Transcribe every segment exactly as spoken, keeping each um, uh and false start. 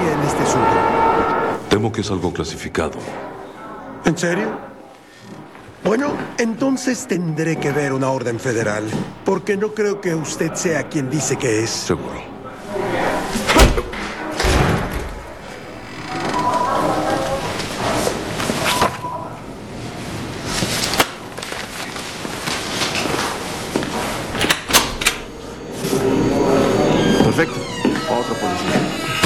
en este asunto? Temo que es algo clasificado. ¿En serio? Bueno, entonces tendré que ver una orden federal, porque no creo que usted sea quien dice que es. Seguro. Perfecto. Otro policía.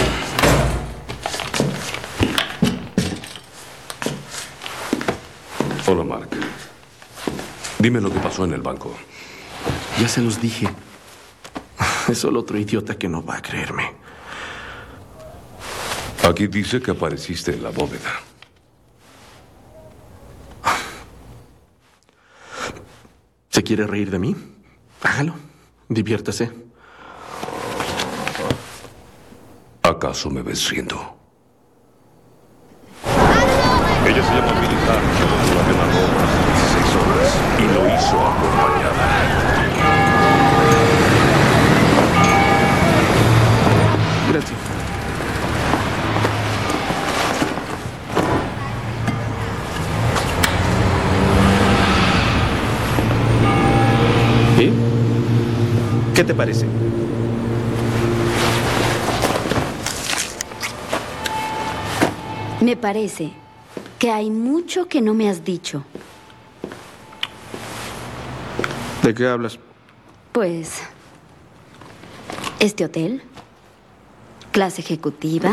Hola, Mark. Dime lo que pasó en el banco. Ya se los dije. Es solo otro idiota que no va a creerme. Aquí dice que apareciste en la bóveda. ¿Se quiere reír de mí? Hágalo. Diviértase. ¿Acaso me ves riendo? Ella se llama Militar, llevó la vena roja hace dieciséis horas y lo hizo acompañada. Gracias. ¿Y? ¿Qué te parece? Me parece que hay mucho que no me has dicho. ¿De qué hablas? Pues, este hotel, clase ejecutiva.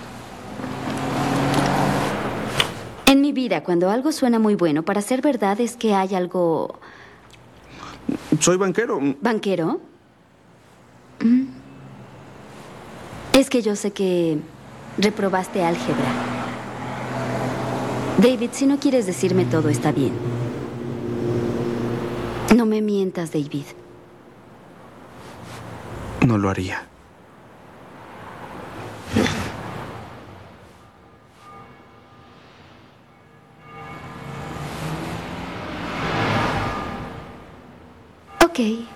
En mi vida, cuando algo suena muy bueno, para ser verdad es que hay algo... Soy banquero. ¿Banquero? Mm. Es que yo sé que reprobaste álgebra. David, si no quieres decirme todo, está bien. No me mientas, David. No lo haría. Ok.